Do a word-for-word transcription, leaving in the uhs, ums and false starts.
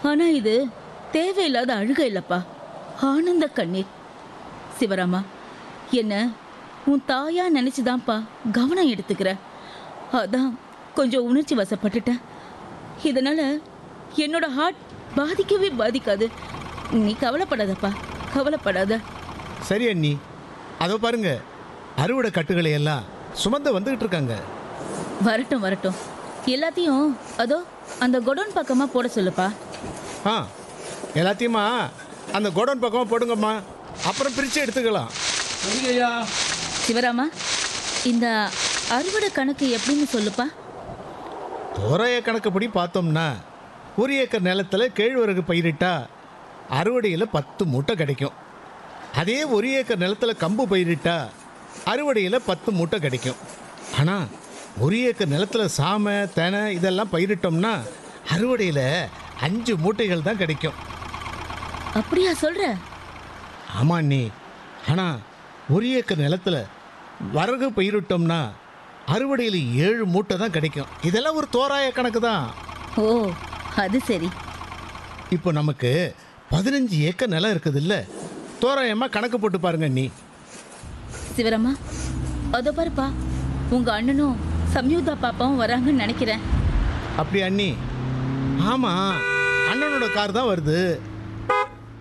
ஆனா இது தேவையில்லாத அழுகை இல்லப்பா, ஆனந்த கண்ணீர். சிவராமா, என்ன உன் தாயா நினைச்சுதான்ப்பா கவனம் எடுத்துக்கிற. அதான் கொஞ்சம் உணர்ச்சி வசப்பட்டுட்டேன். இதனால என்னோட ஹார்ட் பாதிக்கவே பாதிக்காது. நீ கவலைப்படாதப்பா, கவலைப்படாத. சரி அண்ணி, அதோ பாருங்க, அறுவடை கட்டுகளை எல்லாம் சுமந்து வந்துகிட்டு இருக்காங்க. வரட்டும் வரட்டும், எல்லாத்தையும் அதோ அந்த கொடோன் பக்கமா போட சொல்லுப்பா. ஆ, எல்லாத்தையுமா அந்த கோடவுன் பக்கமாக போடுங்கம்மா, அப்புறம் பிரித்து எடுத்துக்கலாம். சிவராமா, இந்த அறுவடை கணக்கு எப்படின்னு சொல்லுப்பா. தோராய கணக்குப்படி பார்த்தோம்னா ஒரு ஏக்கர் நிலத்தில் கேழ்வரகு பயிரிட்டா அறுவடையில் பத்து மூட்டை கிடைக்கும். அதே ஒரு ஏக்கர் நிலத்தில் கம்பு பயிரிட்டா அறுவடையில் பத்து மூட்டை கிடைக்கும். ஆனால் ஒரு ஏக்கர் நிலத்தில் சாமை தெனை இதெல்லாம் பயிரிட்டோம்னா அறுவடையில் அஞ்சு மூட்டைகள் தான் கிடைக்கும். அப்படியா சொல்ற? ஆமா அண்ணி. ஆனால் ஒரு ஏக்கர் நிலத்தில் வரகு பயிரிட்டோம்னா அறுவடையில் ஏழு மூட்டை தான் கிடைக்கும். இதெல்லாம் ஒரு தோராய கணக்கு தான். ஓ, அது சரி. இப்போ நமக்கு பதினஞ்சு ஏக்கர் நிலம் இருக்குது இல்லை, தோராயமாக கணக்கு போட்டு பாருங்க அண்ணி. சிவராமா, அதோ பாருப்பா, உங்க அண்ணனும் சம்யுக்தா பாப்பாவும் வராங்கன்னு நினைக்கிறேன். அப்படி அண்ணி? ஆமாம், அண்ணனோட கார் தான் வருது.